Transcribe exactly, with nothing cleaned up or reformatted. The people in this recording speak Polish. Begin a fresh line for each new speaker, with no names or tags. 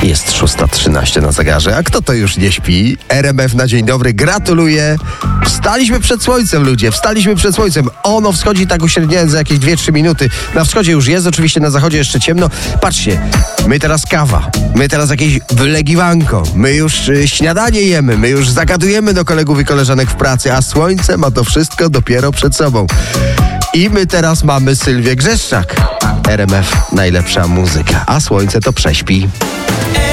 Jest szósta trzynaście na zegarze, a kto to już nie śpi? R M F na dzień dobry, gratuluję. Wstaliśmy przed słońcem, ludzie, wstaliśmy przed słońcem. Ono wschodzi tak uśredniając za jakieś dwie trzy minuty. Na wschodzie już jest, oczywiście na zachodzie jeszcze ciemno. Patrzcie, my teraz kawa, my teraz jakieś wylegiwanko, my już y, śniadanie jemy, my już zagadujemy do kolegów i koleżanek w pracy, a słońce ma to wszystko dopiero przed sobą. I my teraz mamy Sylwię Grzeszczak. R M F, najlepsza muzyka, a słońce to prześpi.